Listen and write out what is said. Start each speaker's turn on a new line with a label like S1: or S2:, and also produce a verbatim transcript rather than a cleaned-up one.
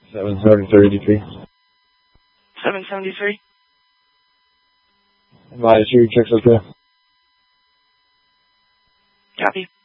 S1: seven thirty-three.
S2: seven seventy-three.
S1: Advise you, checks okay.
S2: Copy.